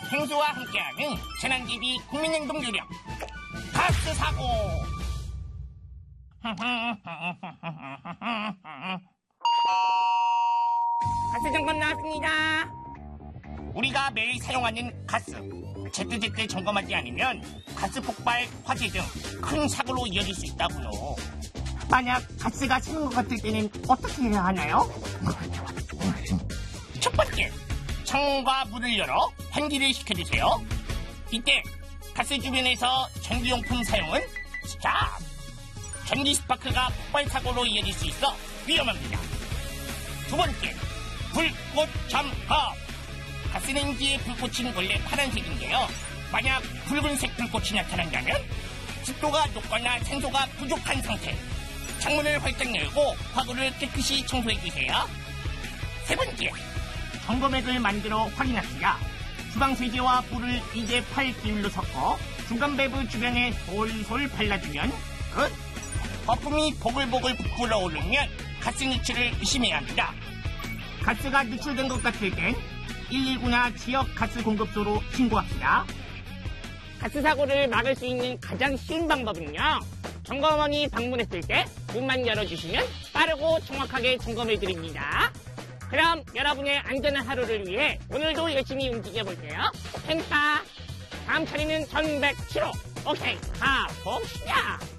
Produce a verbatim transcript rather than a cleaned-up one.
생수와 함께하는 재난대비 국민행동 요령 가스 사고. 가스 점검 나왔습니다. 우리가 매일 사용하는 가스 제때제때 점검하지 않으면 가스 폭발, 화재 등 큰 사고로 이어질 수 있다고요. 만약 가스가 새는 것 같을 때는 어떻게 해야 하나요? 첫 번째, 창문과 문을 열어 환기를 시켜주세요. 이때 가스 주변에서 전기용품 사용은 스탑! 전기 스파크가 폭발 사고로 이어질 수 있어 위험합니다. 두 번째, 불꽃 점검. 가스레인지의 불꽃은 원래 파란색인데요. 만약 붉은색 불꽃이 나타난다면 습도가 높거나 산소가 부족한 상태. 창문을 활짝 열고 화구를 깨끗이 청소해주세요. 세 번째, 점검액을 만들어 확인합시다. 주방세제와 물을 이 대 팔 비율로 섞어 중간 밸브 주변에 솔솔 발라주면 끝. 거품이 보글보글 불어오르면 가스 누출을 의심해야 합니다. 가스가 누출된 것 같을 땐 일일구나 지역 가스 공급소로 신고합시다. 가스 사고를 막을 수 있는 가장 쉬운 방법은요, 점검원이 방문했을 때 문만 열어주시면 빠르고 정확하게 점검해드립니다. 그럼 여러분의 안전한 하루를 위해 오늘도 열심히 움직여볼게요. 펜타 다음 차례는 천백칠 호. 오케이, 가봅시다.